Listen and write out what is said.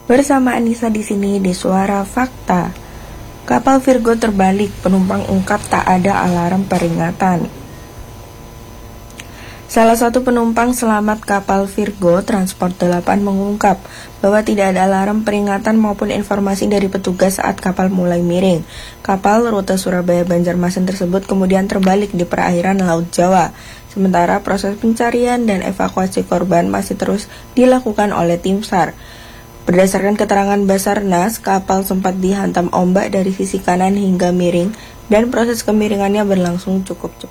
Bersama Anissa di sini di Suara Fakta. Kapal Virgo terbalik, penumpang ungkap tak ada alarm peringatan. Salah satu penumpang selamat kapal Virgo Transport 8 mengungkap bahwa tidak ada alarm peringatan maupun informasi dari petugas saat kapal mulai miring. Kapal rute Surabaya-Banjarmasin tersebut kemudian terbalik di perairan Laut Jawa. Sementara proses pencarian dan evakuasi korban masih terus dilakukan oleh tim SAR. Berdasarkan keterangan Basarnas, kapal sempat dihantam ombak dari sisi kanan hingga miring dan proses kemiringannya berlangsung cukup cepat.